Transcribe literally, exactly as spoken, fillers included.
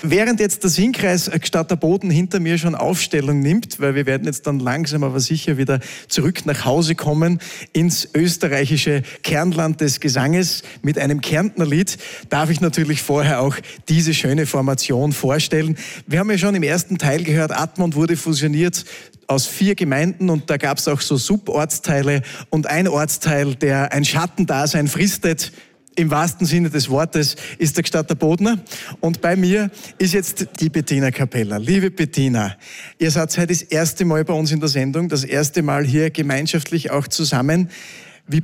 während jetzt der Singkreis Gstatterboden hinter mir schon Aufstellung nimmt, weil wir werden jetzt dann langsam aber sicher wieder zurück nach Hause kommen ins österreichische Kernland des Gesanges mit einem Kärntner Lied, darf ich natürlich vorher auch diese schöne Formation vorstellen. Wir haben ja schon im ersten Teil gehört, Admont wurde fusioniert aus vier Gemeinden und da gab es auch so Subortsteile und ein Ortsteil, der ein Schattendasein fristet, im wahrsten Sinne des Wortes, ist der Gstatterbodner. Und bei mir ist jetzt die Bettina Capella. Liebe Bettina, ihr seid heute das erste Mal bei uns in der Sendung, das erste Mal hier gemeinschaftlich auch zusammen.